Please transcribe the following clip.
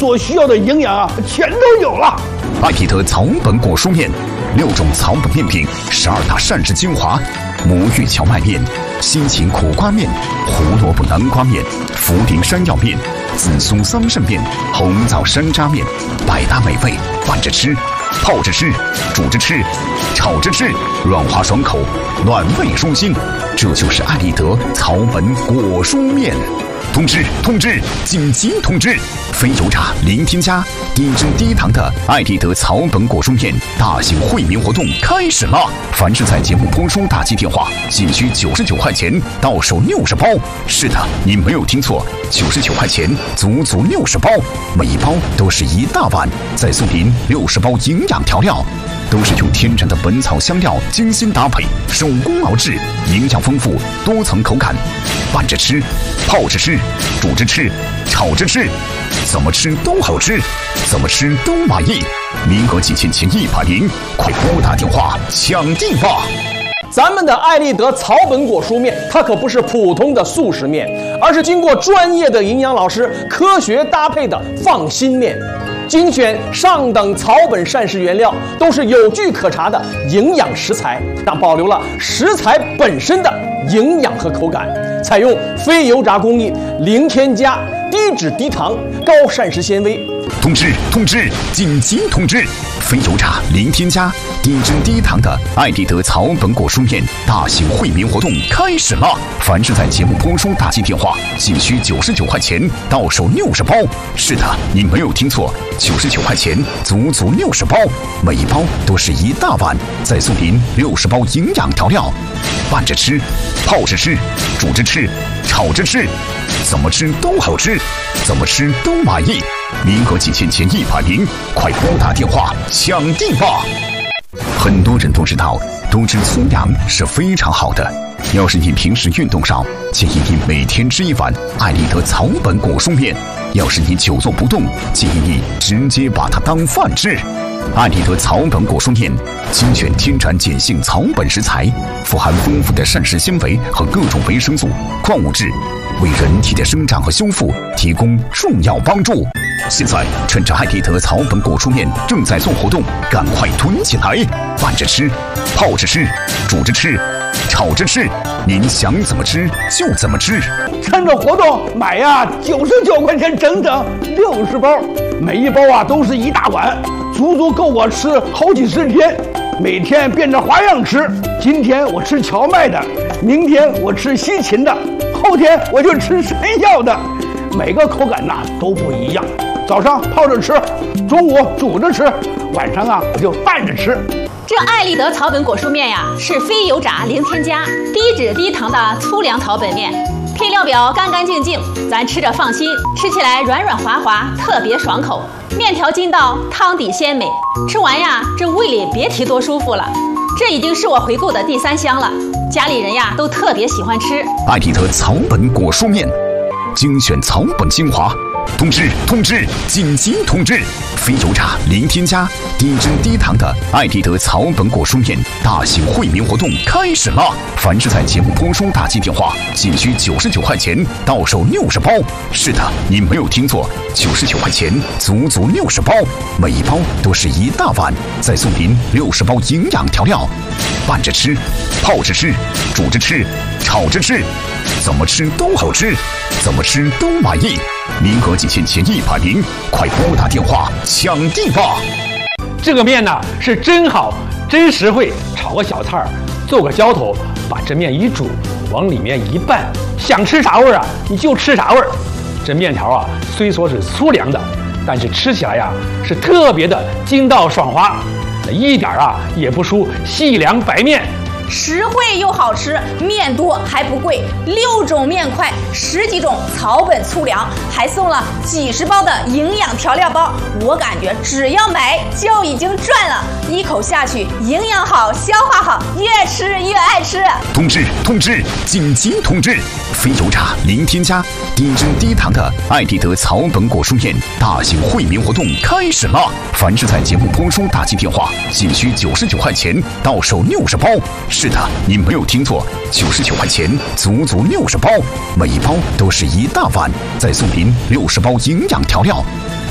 所需要的营养啊，全都有了。 艾必得草本果蔬面，6种草本面品，12大膳食精华，魔芋荞麦面、辛芹苦瓜面、胡萝卜南瓜面、茯苓山药面、紫苏桑葚面、红枣山楂面，百搭美味，拌着吃，泡着吃，煮着吃，炒着吃，软滑爽口，暖胃舒心。这就是艾必得草本果蔬面。通知，紧急通知！非油炸、零添加、低脂低糖的艾必得草本果蔬面大型惠民活动开始了！凡是在节目播出打击电话，仅需99块钱，到手60包。是的，你没有听错，99块钱，足足60包，每一包都是一大碗，再送您60包营养调料。都是用天然的本草香料精心搭配，手工熬制，营养丰富，多层口感。拌着吃，泡着吃，煮着吃，炒着吃，怎么吃都好吃，怎么吃都满意。名额仅限前100名，快拨打电话抢订吧！ 咱们的艾必得草本果蔬面，它可不是普通的速食面，而是经过专业的营养老师科学搭配的放心面。精选上等草本膳食原料，都是有据可查的营养食材，但保留了食材本身的营养和口感。采用非油炸工艺，零添加，低脂低糖，高膳食纤维。 通知，紧急通知！非油炸、零添加、低脂低糖的艾必得草本果蔬面大型惠民活动开始了！凡是在节目播出打进电话，仅需99块钱，到手60包。是的，你没有听错，99块钱，足足60包，每一包都是一大碗，再送您60包营养调料。拌着吃，泡着吃，煮着吃，炒着吃，怎么吃都好吃，怎么吃都满意。名额仅限前100名，快拨打电话抢订吧！很多人都知道，多吃粗粮是非常好的。要是你平时运动少，建议你每天吃一碗艾必得草本果蔬面；要是你久坐不动，建议你直接把它当饭吃。艾必得草本果蔬面精选天然碱性草本食材，富含丰富的膳食纤维和各种维生素、矿物质，为人体的生长和修复提供重要帮助。现在趁着艾必得草本果蔬面正在做活动，赶快囤起来！拌着吃，泡着吃，煮着吃，炒着吃，您想怎么吃就怎么吃。 趁着活动买呀，99块钱整整60包，每一包啊都是一大碗，足足够我吃好几十天。每天变着花样吃，今天我吃荞麦的，明天我吃西芹的，后天我就吃山药的，每个口感呐都不一样。早上泡着吃，中午煮着吃，晚上啊我就拌着吃。 这艾必得草本果蔬面呀，是非油炸、零添加、低脂低糖的粗粮草本面，配料表干干净净，咱吃着放心，吃起来软软滑滑，特别爽口。面条筋道，汤底鲜美，吃完呀，这胃里别提多舒服了。这已经是我回购的第3箱了，家里人呀都特别喜欢吃。 艾必得草本果蔬面，精选草本精华。通知，紧急通知！非油炸、零添加、低脂低糖的艾必得草本果蔬面大型惠民活动开始了！凡是在节目播出打进电话，仅需99块钱，到手60包。是的，你没有听错，99块钱，足足60包，每一包都是一大碗，再送您60包营养调料。拌着吃，泡着吃，煮着吃，炒着吃，怎么吃都好吃，怎么吃都满意。名额仅限前100名，快拨打电话抢订吧！ 这个面呢是真好，真实惠，炒个小菜儿，做个浇头，把这面一煮，往里面一拌，想吃啥味儿啊你就吃啥味儿。这面条啊虽说是粗粮的，但是吃起来呀是特别的筋道爽滑，一点啊也不输细粮白面。 实惠又好吃，面多还不贵，6种面块，10几种草本粗粮，还送了几十包的营养调料包。我感觉只要买就已经赚了，一口下去，营养好，消化好，越吃越爱吃。 通知，紧急通知！非油炸、零添加、低脂低糖的艾必得草本果蔬面大型惠民活动开始了！凡是在节目播出打进电话，仅需99块钱，到手60包。是的，你没有听错，99块钱，足足60包，每一包都是一大碗，再送您60包营养调料。